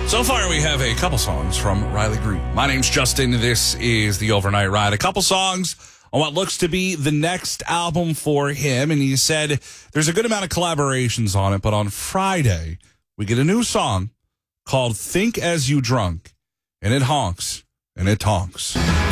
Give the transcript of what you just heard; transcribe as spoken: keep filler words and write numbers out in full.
So far, we have a couple songs from Riley Green. My name's Justin. This is the Overnight Ride. A couple songs on what looks to be the next album for him. And he said there's a good amount of collaborations on it. But on Friday, we get a new song called Think As You Drunk. And it honks and it tonks.